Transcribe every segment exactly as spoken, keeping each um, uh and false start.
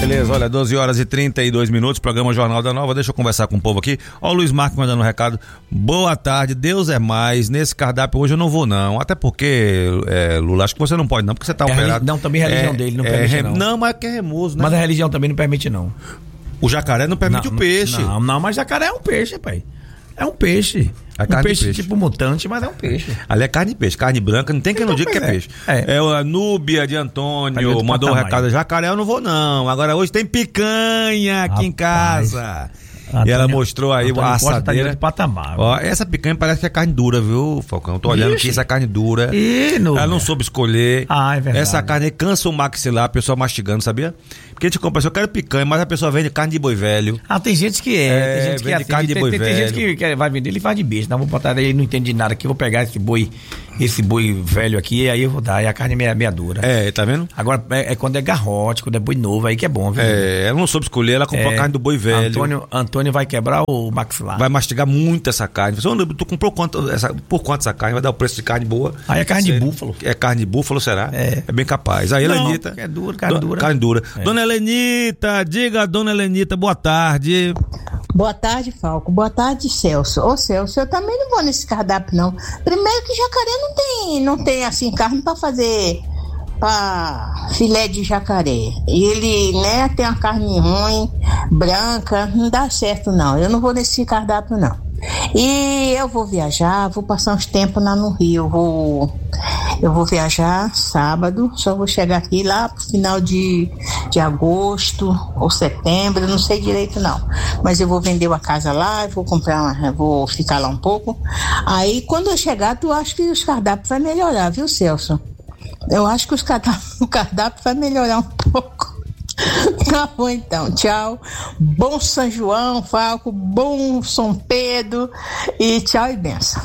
Beleza, olha, doze horas e trinta e dois minutos, programa Jornal da Nova. Deixa eu conversar com o povo aqui. Ó, o Luiz Marques mandando um recado. Boa tarde, Deus é mais. Nesse cardápio hoje eu não vou, não. Até porque, é, Lula, acho que você não pode, não, porque você tá é operado. Não, também a religião é, dele não é, permite, é, não. Não, mas é que é remoso, né? Mas a religião também não permite, não. O jacaré não permite não, o peixe. Não, não, mas jacaré é um peixe, pai. É um peixe. É um peixe, peixe tipo mutante, mas é um peixe. Ali é carne de peixe, carne branca, não tem quem então, não diga que é, é peixe. É, é a Núbia de Antônio, mandou um recado, jacaré eu não vou não, agora hoje tem picanha aqui Rapaz. em casa. Antônio, e ela mostrou aí Antônio a assadeira. Tá patamar, ó, essa picanha parece que é carne dura, viu, Falcão? Tô olhando Ixi. aqui, essa carne dura. Ih, ela não soube escolher. Ah, é verdade. Essa carne aí cansa o maxilar, a pessoa mastigando, sabia? Porque a gente compra, eu quero picanha, mas a pessoa vende carne de boi velho. Ah, tem gente que é. é tem gente que é assim, carne de tem, boi tem, velho. Tem gente que quer, vai vender, ele faz de besta. Não, vou botar aí, não entende de nada aqui, vou pegar esse boi, esse boi velho aqui, aí eu vou dar, e a carne é meia, meia dura. É, tá vendo? Agora, é, é quando é garrote, quando é boi novo, aí que é bom, viu? É, ela não soube escolher, ela comprou é, a carne do boi velho. Antônio, Antônio vai quebrar o maxilar. Vai mastigar muito essa carne. Você, tu comprou quanto, essa, por quanto essa carne? Vai dar o preço de carne boa? Aí é carne Você, de búfalo. É carne de búfalo, será? É. É bem capaz. Aí, Helenita. É dura, carne do, dura. Carne dura. É. Dona Helenita, diga, dona Helenita, boa tarde. Boa tarde, Falco. Boa tarde, Celso. Ô, Celso, eu também não vou nesse cardápio, não. Primeiro que jacaré não tem, não tem assim, carne pra fazer pra filé de jacaré. E ele, né, tem uma carne ruim, branca, não dá certo, não. Eu não vou nesse cardápio, não. E eu vou viajar, vou passar uns tempos lá no Rio. Vou, eu vou viajar sábado, só vou chegar aqui lá pro final de, de agosto ou setembro, não sei direito não. Mas eu vou vender uma casa lá, vou comprar, uma, vou ficar lá um pouco. Aí quando eu chegar, tu acha que os cardápios vai melhorar, viu, Celso? Eu acho que os cardápios, o cardápio vai melhorar um pouco. Tá bom então, tchau. Bom São João, Falco, bom São Pedro e tchau e benção.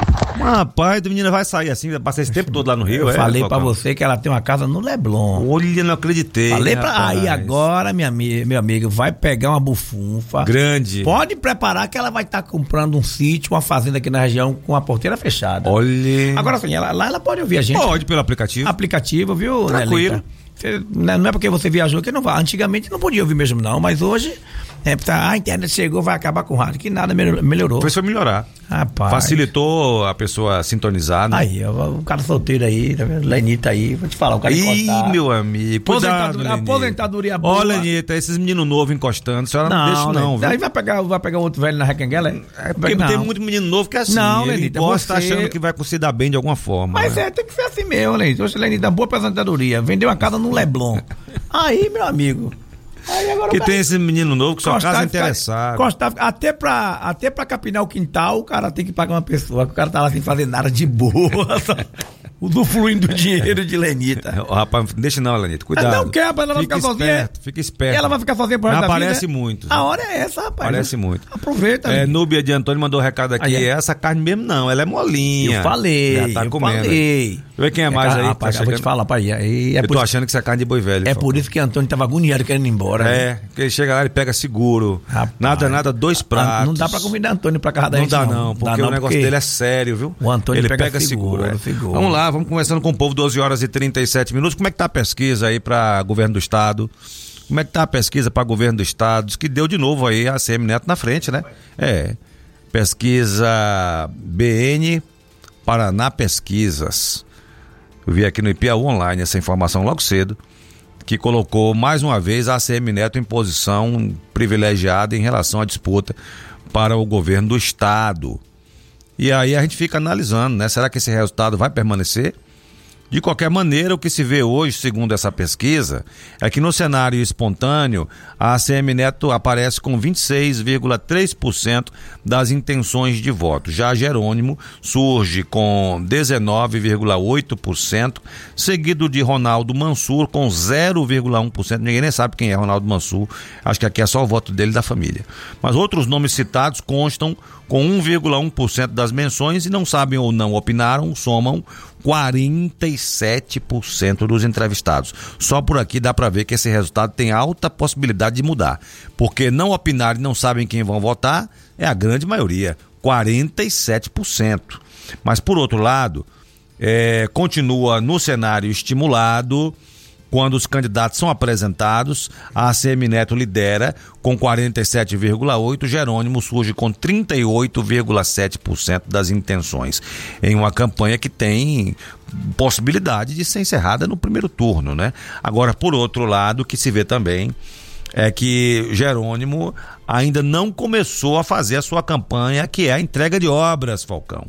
Rapaz, a menina vai sair assim, vai passar esse tempo todo lá no Rio. Eu é, falei Falcão? Pra você que ela tem uma casa no Leblon. Olha, não acreditei. Falei pra aí agora, minha, meu amigo, vai pegar uma bufunfa. Grande. Pode preparar que ela vai estar tá comprando um sítio, uma fazenda aqui na região com a porteira fechada. Olha. Agora assim, ela, lá ela pode ouvir a gente. Pode, pelo aplicativo. Aplicativo, viu, Tranquilo. Você, não é porque você viajou que não vai. Antigamente não podia ouvir mesmo, não, mas hoje é, tá, a internet chegou, vai acabar com o rádio, que nada melhorou. Foi só melhorar. Rapaz. Facilitou a pessoa sintonizar, né? Aí, o, o cara solteiro aí, tá vendo? Lenita aí, vou te falar, o cara Ih, meu amigo. Aposentadoria, aposentadoria boa. Olha, Lenita, esses meninos novos encostando, a senhora não, não deixa não, viu? Aí vai pegar, vai pegar outro velho na recanguela, é? É porque não. Tem muito menino novo que é assim. Não, ele Lenita, gosta você... achando que vai se dar bem de alguma forma. Mas né? é, tem que ser assim mesmo, Lenita. Hoje, Lenita, boa aposentadoria, vendeu uma casa no Leblon. Aí, meu amigo. Aí agora que tem esse menino novo que só casa interessado. Até pra, até pra capinar o quintal, o cara tem que pagar uma pessoa, que o cara tá lá sem fazer nada de boa. Usufruindo do dinheiro de Lenita. Oh, rapaz, não deixa não, Lenita, cuidado. Não quer, rapaz, ela vai fica ficar esperto, sozinha. Fica esperto. Ela vai ficar sozinha por resto da vida. Aparece muito. A hora é essa, rapaz. Aparece muito. Aproveita. É, Núbia de Antônio mandou um recado aqui. Aí, é. Essa carne mesmo não, ela é molinha. Eu falei, já tá eu comendo. falei. Deixa eu ver quem é mais é, aí. Rapaz, tá eu vou te falar, pai. É eu tô achando que isso é carne de boi velho. É por isso que Antônio tava agoniado querendo ir embora. É, né? Que ele chega lá, ele pega seguro. Rapaz, nada, nada, dois pratos. Não dá pra convidar Antônio pra casa da gente. Não dá não, porque dá não, o negócio porque dele é sério, viu? O Antônio ele pega, pega seguro. seguro, é. seguro. Vamos lá, vamos conversando com o povo, doze horas e trinta e sete minutos. Como é que tá a pesquisa aí pra governo do estado? Como é que tá a pesquisa pra governo do estado? Diz que deu de novo aí a A C M Neto na frente, né? É. Pesquisa B N Paraná Pesquisas. Eu vi aqui no I P A U Online essa informação logo cedo, que colocou mais uma vez a A C M Neto em posição privilegiada em relação à disputa para o governo do estado. E aí a gente fica analisando, né? Será que esse resultado vai permanecer? De qualquer maneira, o que se vê hoje, segundo essa pesquisa, é que no cenário espontâneo, a A C M Neto aparece com vinte e seis vírgula três por cento das intenções de voto. Já Jerônimo surge com dezenove vírgula oito por cento, seguido de Ronaldo Mansur com zero vírgula um por cento. Ninguém nem sabe quem é Ronaldo Mansur, acho que aqui é só o voto dele e da família. Mas outros nomes citados constam com um vírgula um por cento das menções e não sabem ou não opinaram, somam quarenta e sete por cento dos entrevistados. Só por aqui dá para ver que esse resultado tem alta possibilidade de mudar, porque não opinaram e não sabem quem vão votar é a grande maioria, quarenta e sete por cento. Mas por outro lado, é, continua no cenário estimulado Quando os candidatos são apresentados, a ACM Neto lidera com quarenta e sete vírgula oito por cento, Jerônimo surge com trinta e oito vírgula sete por cento das intenções, em uma campanha que tem possibilidade de ser encerrada no primeiro turno, né? Agora, por outro lado, o que se vê também é que Jerônimo ainda não começou a fazer a sua campanha, que é a entrega de obras, Falcão.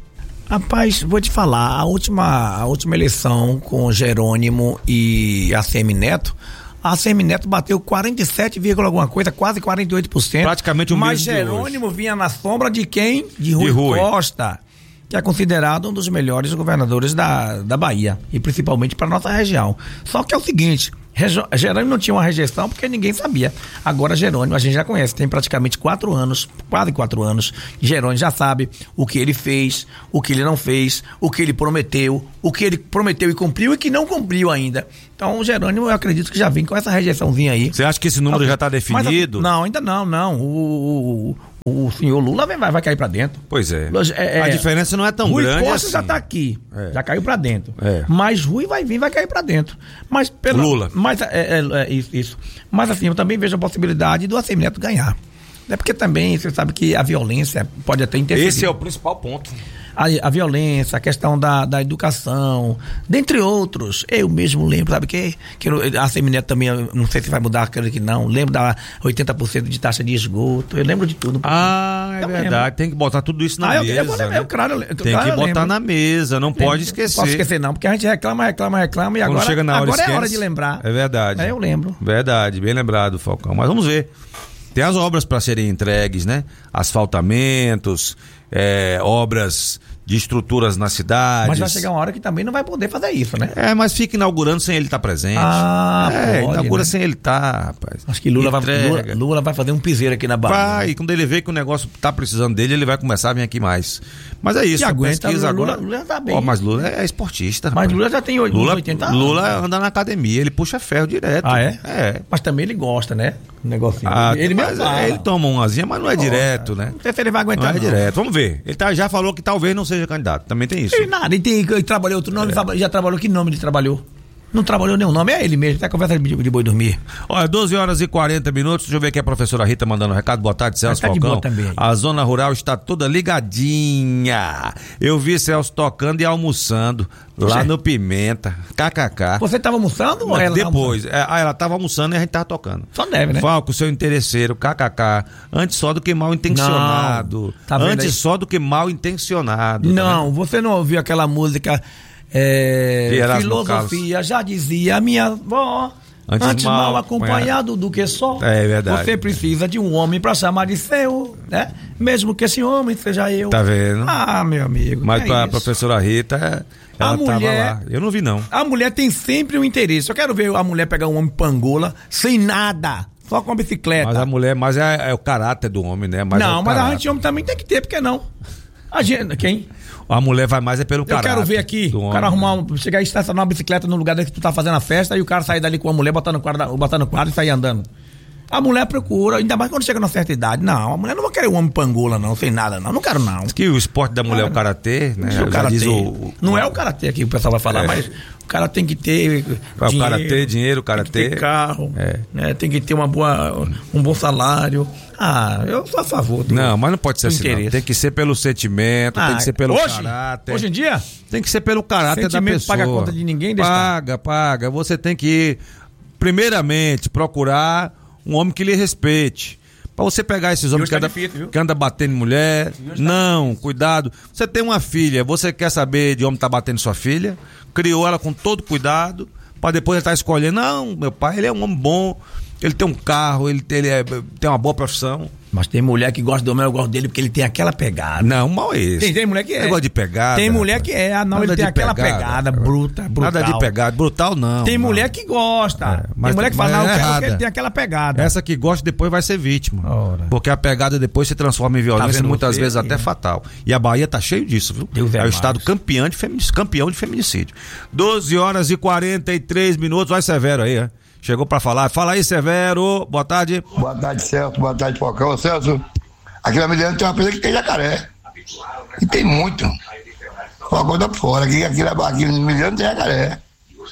Rapaz, vou te falar, a última, a última eleição com Jerônimo e a ACM Neto, a ACM Neto bateu quarenta e sete, alguma coisa, quase quarenta e oito por cento. Praticamente o mesmo. Mas Jerônimo vinha na sombra de quem? De Rui, de Rui Costa, que é considerado um dos melhores governadores da, da Bahia, e principalmente para nossa região. Só que é o seguinte, Jerônimo não tinha uma rejeição porque ninguém sabia. Agora Jerônimo a gente já conhece, tem praticamente quatro anos, quase quatro anos. Jerônimo já sabe o que ele fez, o que ele não fez, o que ele prometeu, o que ele prometeu e cumpriu e que não cumpriu ainda. Então o Jerônimo, eu acredito que já vem com essa rejeiçãozinha aí. Você acha que esse número já está definido? Mas, não, ainda não, não. O, o, o senhor Lula vai, vai, vai cair pra dentro. Pois é. é, é a diferença não é tão Rui grande Costa assim. já tá aqui, é. já caiu pra dentro. É. Mas Rui vai vir, vai cair pra dentro. Mas pelo, Lula. Mas, é, é, é, isso, isso. Mas assim, eu também vejo a possibilidade do ACM Neto ganhar. É porque também, você sabe que a violência pode até interferir. Esse é o principal ponto. A, a violência, a questão da, da educação, dentre outros. Eu mesmo lembro, sabe que, que a ACM Neto também, não sei se vai mudar, acredito que não. Lembro da oitenta por cento de taxa de esgoto. Eu lembro de tudo. Ah, é eu verdade. Lembro. Tem que botar tudo isso na ah, mesa. Eu, eu, eu, né? eu, claro, eu, Tem claro, que botar lembro. na mesa, não lembro. Pode esquecer. Não posso esquecer, não, porque a gente reclama, reclama, reclama e Quando agora, chega na hora, agora esquece. É hora de lembrar. É verdade. É, eu lembro. Verdade, bem lembrado, Falcão. Mas vamos ver. Tem as obras para serem entregues, né? Asfaltamentos, é, obras de estruturas na cidade. Mas vai chegar uma hora que também não vai poder fazer isso, né? É, mas fica inaugurando sem ele estar presente. Ah, é, pode, inaugura né? sem ele estar, rapaz. Acho que Lula vai, Lula, Lula vai fazer um piseiro aqui na Bahia. Vai, e quando ele vê que o negócio tá precisando dele, ele vai começar a vir aqui mais. Mas é isso, e a aguenta, pesquisa Lula, agora... Lula tá bem. Ó, mas Lula é esportista. Mas rapaz. Lula já tem Lula, oitenta anos. Lula anda na academia, ele puxa ferro direto. Ah, é? É. Mas também ele gosta, né? O negocinho. Ah, ele mas, mesmo é, ele toma umazinha, mas não é oh, direto, né? Não sei se ele vai aguentar, Não é não. direto. Vamos ver. Ele tá, já falou que talvez não seja candidato. Também tem isso. Ele nada, ele, tem, ele trabalhou outro nome, é. já trabalhou, que nome ele trabalhou? Não trabalhou nenhum nome, é ele mesmo, tá conversa de, de boi dormir. Olha, doze horas e quarenta minutos, deixa eu ver aqui a professora Rita mandando um recado. Boa tarde, Celso tá Falcão. Também, a zona rural está toda ligadinha. Eu vi Celso tocando e almoçando lá no Pimenta, kkk. Você estava almoçando ou ela Depois, é, ah, ela estava almoçando e a gente estava tocando. Só deve, né? Falco, seu interesseiro, kkk. Antes só do que mal intencionado. Não, tá Antes aí? só do que mal intencionado. Não, tá você não ouviu aquela música... É, filosofia, já dizia minha avó, antes, antes mal, mal acompanhado do que só. É verdade. Você precisa de um homem pra chamar de seu, né? Mesmo que esse homem seja eu. Tá vendo? Ah, meu amigo. Mas é pra isso. professora Rita, ela a mulher, tava lá. Eu não vi, não. A mulher tem sempre um interesse. Eu quero ver a mulher pegar um homem pangola sem nada. Só com a bicicleta. Mas a mulher, mas é, é o caráter do homem, né? Mas não, é mas caráter. a gente homem também tem que ter, por que não? A gente, quem? A mulher vai mais é pelo Eu caráter. Eu quero ver aqui, o cara arrumar, um, chegar e estacionar uma bicicleta no lugar que tu tá fazendo a festa e o cara sair dali com a mulher, botar no quadro, botar no quadro e sair andando. A mulher procura, ainda mais quando chega numa certa idade. Não, a mulher não vai querer um homem pangola, não, sem nada, não. Não quero, não. Diz que o esporte da mulher cara, é o karatê, né? O karatê. Diz o, o, não é o karatê aqui que o pessoal vai falar, é. Mas o cara tem que ter o dinheiro, karatê, dinheiro, karatê. Tem que ter carro, é. Né? Tem que ter uma boa, um bom salário. Ah, eu sou a favor do Não, mas não pode ser assim, interesse. não. Tem que ser pelo sentimento, ah, tem que ser pelo hoje, caráter. Hoje em dia? Tem que ser pelo caráter da pessoa. Paga a conta de ninguém. Paga, estar. paga. Você tem que, primeiramente, procurar um homem que lhe respeite. Pra você pegar esses homens que, tá anda, difícil, que anda batendo em mulher. Não, tá... cuidado. Você tem uma filha, você quer saber de homem tá batendo sua filha, criou ela com todo cuidado, pra depois ele tá escolhendo. Não, meu pai, ele é um homem bom, ele tem um carro, ele, ele é, tem uma boa profissão. Mas tem mulher que gosta do homem, eu gosto dele porque ele tem aquela pegada. Não, mal é esse. Tem, tem mulher que é. Negócio de pegada. Tem mulher rapaz. que é. Ah, não, Nada ele tem aquela pegada, pegada bruta, brutal. Nada de pegada. Brutal não. Tem não. mulher que gosta. É, mas tem mulher que fala, não, eu quero porque ele tem aquela pegada. Essa que gosta depois vai ser vítima. Ora. Porque a pegada depois se transforma em violência, tá muitas você? vezes até fatal. E a Bahia tá cheio disso, viu? Deus é é o estado campeão de, feminicídio, campeão de feminicídio. doze horas e quarenta e três minutos. Vai, Severo aí, né? Chegou pra falar. Fala aí, Severo. Boa tarde. Boa tarde, Celso. Boa tarde, Falcão. Celso, aqui na Milena tem uma coisa que tem jacaré. E tem muito. Uma coisa fora. Aqui, aqui, aqui na Milena tem jacaré.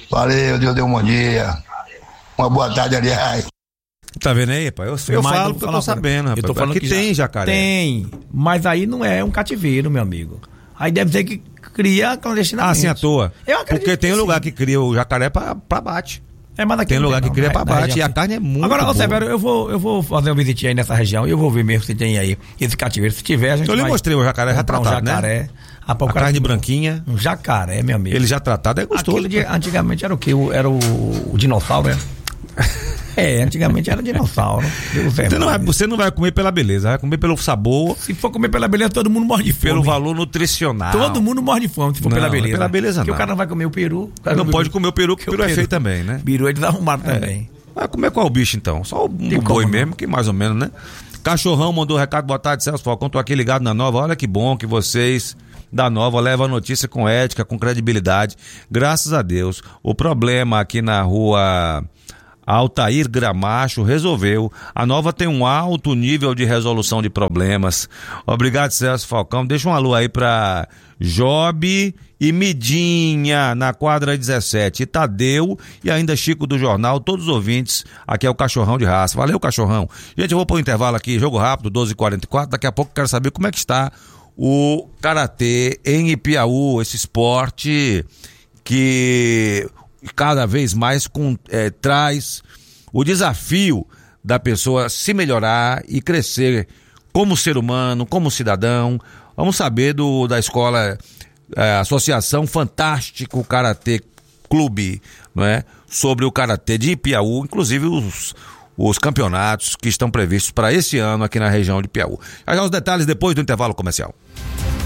Valeu, Deus deu um bom dia. Uma boa tarde, aliás. Tá vendo aí, pai? Eu, eu Mas falo eu porque eu vou tô falar, sabendo, rapaz. eu tô falando Aqui que tem já- jacaré. Tem, mas aí não é um cativeiro, meu amigo. Aí deve ser que cria clandestinamente. Ah, assim à toa. Eu acredito Porque tem que lugar sim. que cria o jacaré pra, pra bate. É, mas aqui Tem não lugar que não, cria na- pra na bate. região E a aqui. carne é muito Agora, ô boa. Severo, eu vou, eu vou fazer um visitinho aí nessa região e eu vou ver mesmo se tem aí esse cativeiro. Se tiver, a gente Eu lhe vai mostrei o jacaré já comprar um tratado, né? jacaré. Ah, pô, o A cara- carne branquinha. Um jacaré, meu amigo. Ele já tratado é gostoso. Aquilo de, antigamente era o quê? O- Era o, o dinossauro, né? É, antigamente era dinossauro. Você não, vai, você não vai comer pela beleza, vai comer pelo sabor, Se for comer pela beleza, todo mundo morre de fome. pelo valor nutricional. Todo mundo morre de fome se for Não, pela beleza. pela beleza Porque não. o cara não vai comer o peru. o cara Não vai pode comer o peru, porque o peru é feio também, né? Peru eles arrumaram também. Vai comer qual o bicho então? Só o, Tem o como boi não. mesmo, que mais ou menos, né? Cachorrão mandou recado, boa tarde, Celso Falcão, tô aqui ligado na Nova. Olha que bom que vocês da Nova levam a notícia com ética, com credibilidade. Graças a Deus. O problema aqui na rua Altair Gramacho resolveu. A Nova tem um alto nível de resolução de problemas. Obrigado, Celso Falcão. Deixa um alô aí pra Job e Midinha, na quadra dezessete. E Tadeu e ainda Chico do Jornal, todos os ouvintes. Aqui é o Cachorrão de Raça. Valeu, Cachorrão. Gente, eu vou pôr um intervalo aqui, jogo rápido, doze e quarenta e quatro. Daqui a pouco eu quero saber como é que está o karatê em Ipiaú, esse esporte que cada vez mais com, é, traz o desafio da pessoa se melhorar e crescer como ser humano, como cidadão. Vamos saber do, da escola é, Associação Fantástico Karatê Clube, não é? Sobre o karatê de Ipiaú, inclusive os, os campeonatos que estão previstos para esse ano aqui na região de Ipiaú. Aí os detalhes depois do intervalo comercial.